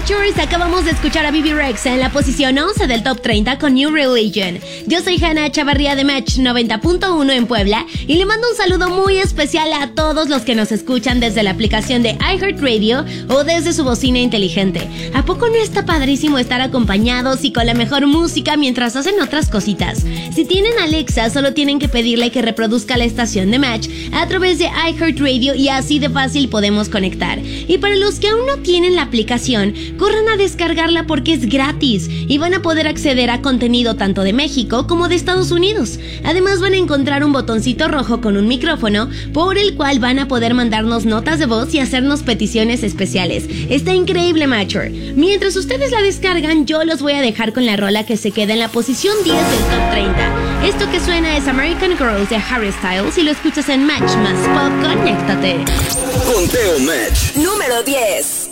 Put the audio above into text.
Matchers, acabamos de escuchar a Bebe Rexha en la posición 11 del Top 30 con New Religion. Yo soy Hannah Chavarría de Match 90.1 en Puebla y le mando un saludo muy especial a todos los que nos escuchan desde la aplicación de iHeartRadio o desde su bocina inteligente. ¿A poco no está padrísimo estar acompañados y con la mejor música mientras hacen otras cositas? Si tienen Alexa, solo tienen que pedirle que reproduzca la estación de Match a través de iHeartRadio y así de fácil podemos conectar. Y para los que aún no tienen la aplicación, corran a descargarla porque es gratis y van a poder acceder a contenido tanto de México como de Estados Unidos. Además van a encontrar un botoncito rojo con un micrófono por el cual van a poder mandarnos notas de voz y hacernos peticiones especiales. Está increíble, Matcher. Mientras ustedes la descargan, yo los voy a dejar con la rola que se queda en la posición 10 del Top 30. Esto que suena es American Girls de Harry Styles y lo escuchas en Match más Pop. Conéctate. Conteo Match número 10.